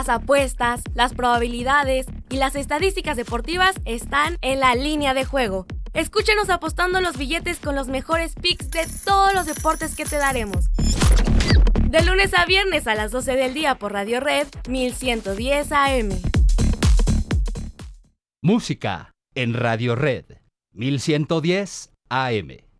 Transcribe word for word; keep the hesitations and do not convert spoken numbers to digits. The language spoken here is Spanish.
Las apuestas, las probabilidades y las estadísticas deportivas están en La Línea de Juego. Escúchanos apostando los billetes con los mejores picks de todos los deportes que te daremos. De lunes a viernes a las doce del día por Radio Red mil ciento diez A M. Música en Radio Red mil ciento diez A M.